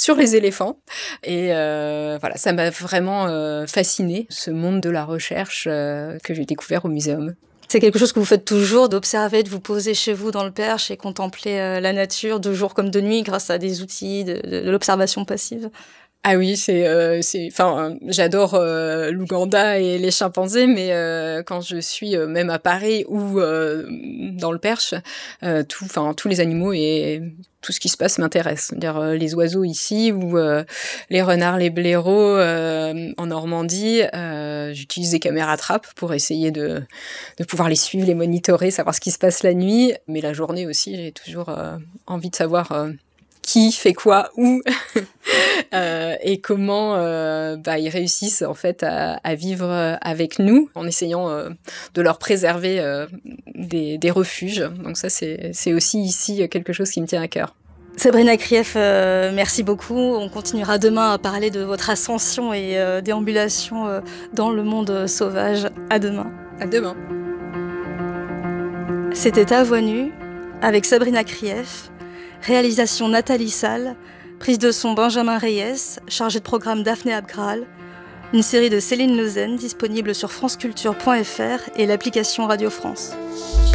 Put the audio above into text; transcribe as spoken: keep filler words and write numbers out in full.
sur les éléphants. Et euh, voilà, ça m'a vraiment euh, fascinée, ce monde de la recherche euh, que j'ai découvert au muséum. C'est quelque chose que vous faites toujours, d'observer, de vous poser chez vous dans le Perche et contempler euh, la nature de jour comme de nuit grâce à des outils de, de, de l'observation passive? Ah oui, c'est, euh, c'est, enfin, euh, j'adore euh, l'Ouganda et les chimpanzés, mais euh, quand je suis euh, même à Paris ou euh, dans le Perche, euh, tout, enfin, tous les animaux et tout ce qui se passe m'intéresse. C'est-à-dire euh, les oiseaux ici ou euh, les renards, les blaireaux euh, en Normandie. Euh, j'utilise des caméras trappe pour essayer de, de pouvoir les suivre, les monitorer, savoir ce qui se passe la nuit, mais la journée aussi. J'ai toujours euh, envie de savoir. Euh, qui fait quoi, où, euh, et comment euh, bah, ils réussissent en fait à, à vivre avec nous en essayant euh, de leur préserver euh, des, des refuges. Donc ça, c'est, c'est aussi ici quelque chose qui me tient à cœur. Sabrina Krief, euh, merci beaucoup. On continuera demain à parler de votre ascension et euh, déambulation euh, dans le monde sauvage. À demain. À demain. C'était À Voix Nue avec Sabrina Krief. Réalisation Nathalie Salle, prise de son Benjamin Reyes, chargé de programme Daphné Abgral, une série de Céline Lezen disponible sur franceculture point f r et l'application Radio France.